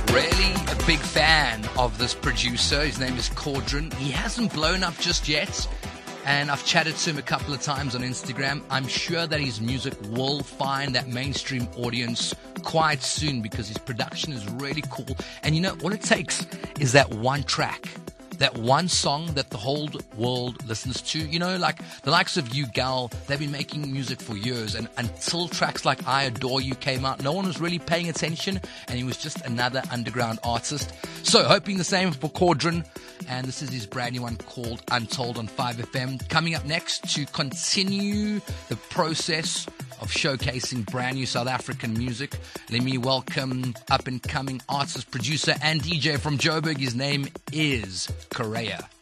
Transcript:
Really a big fan of this producer. His name is Cordrin. He hasn't blown up just yet, and I've chatted to him a couple of times on Instagram. I'm sure that his music will find that mainstream audience quite soon because his production is really cool. And you know, all it takes is that one track, that one song that the whole world listens to. You know, like the likes of you, Gal, they've been making music for years, and until tracks like I Adore You came out, no one was really paying attention, and he was just another underground artist. So hoping the same for Cordrin, and this is his brand new one called Untold on 5FM. Coming up next to continue the process of showcasing brand new South African music, let me welcome up and coming artist, producer and DJ from Joburg. His name is Correa.